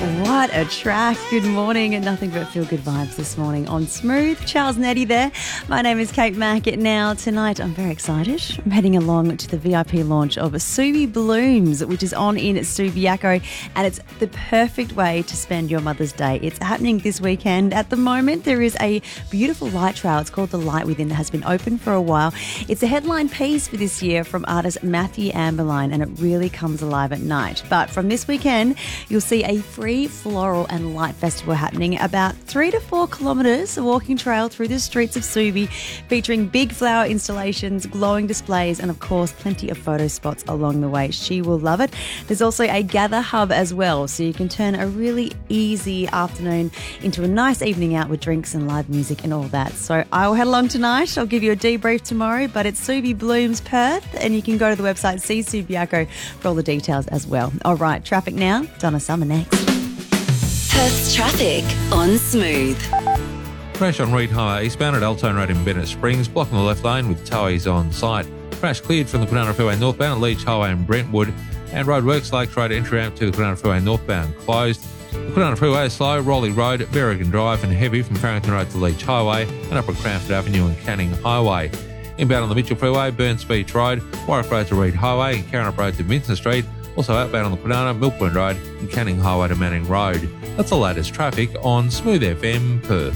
What a track. Good morning and nothing but feel-good vibes this morning on Smooth. Charles Nettie there. My name is Kate Mack. Now, tonight I'm very excited. I'm heading along to the VIP launch of Subi Blooms, which is on in Subiaco, and it's the perfect way to spend your Mother's Day. It's happening this weekend. At the moment, there is a beautiful light trail. It's called The Light Within. That has been open for a while. It's a headline piece for this year from artist Matthew Amberline, and it really comes alive at night. But from this weekend, you'll see a free floral and light festival happening about 3 to 4 kilometres, a walking trail through the streets of Subi, featuring big flower installations, glowing displays, and of course plenty of photo spots along the way. She will love it. There's also a gather hub as well, so you can turn a really easy afternoon into a nice evening out with drinks and live music and all that. So I will head along tonight. I'll give you a debrief tomorrow, but it's Subi Blooms Perth, and you can go to the website See Subiaco for all the details as well. All right, traffic now. Donna Summer next. Perth's traffic on Smooth. Crash on Reed Highway eastbound at Altone Road in Bennett Springs, blocking the left lane with towies on site. Crash cleared from the Kwinana Freeway northbound at Leach Highway in Brentwood, and roadworks Lakes Road entry ramp to the Kwinana Freeway northbound closed. The Kwinana Freeway is slow, Rowley Road, Berrigan Drive and heavy from Farrington Road to Leach Highway and up at Cranford Avenue and Canning Highway. Inbound on the Mitchell Freeway, Burns Beach Road, Warwick Road to Reed Highway and Karrinyup Road to Vincent Street. Also outbound on the Kwinana, Milkburn Road and Canning Highway to Manning Road. That's the latest traffic on Smooth FM Perth.